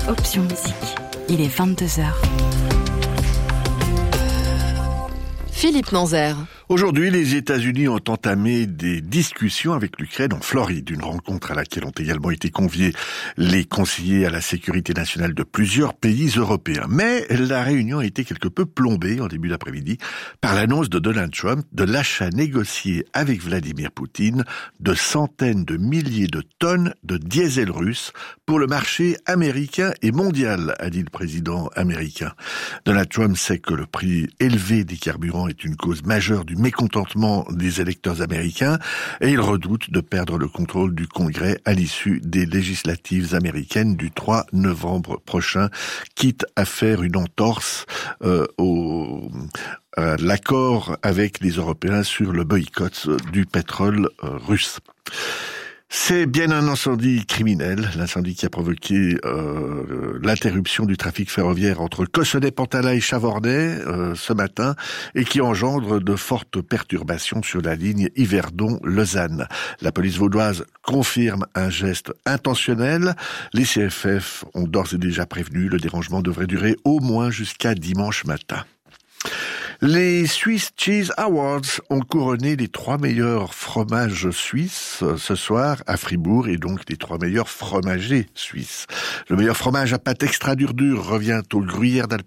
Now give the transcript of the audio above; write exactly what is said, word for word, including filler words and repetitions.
Option Musique. Il est vingt-deux heures. Philippe Manzère. Aujourd'hui, les États-Unis ont entamé des discussions avec l'Ukraine en Floride, une rencontre à laquelle ont également été conviés les conseillers à la sécurité nationale de plusieurs pays européens. Mais la réunion a été quelque peu plombée en début d'après-midi par l'annonce de Donald Trump de l'achat négocié avec Vladimir Poutine de centaines de milliers de tonnes de diesel russe pour le marché américain et mondial, a dit le président américain. Donald Trump sait que le prix élevé des carburants est une cause majeure du mécontentement des électeurs américains et il redoute de perdre le contrôle du Congrès à l'issue des législatives américaines du trois novembre prochain, quitte à faire une entorse euh, au à l'accord avec les Européens sur le boycott du pétrole euh, russe. C'est bien un incendie criminel, l'incendie qui a provoqué euh, l'interruption du trafic ferroviaire entre Cossonay, Pantalat et Chavornay euh, ce matin et qui engendre de fortes perturbations sur la ligne Yverdon-Lausanne. La police vaudoise confirme un geste intentionnel. Les C F F ont d'ores et déjà prévenu, le dérangement devrait durer au moins jusqu'à dimanche matin. Les Swiss Cheese Awards ont couronné les trois meilleurs fromages suisses ce soir à Fribourg et donc les trois meilleurs fromagers suisses. Le meilleur fromage à pâte extra dure dure revient au gruyère d'Alpes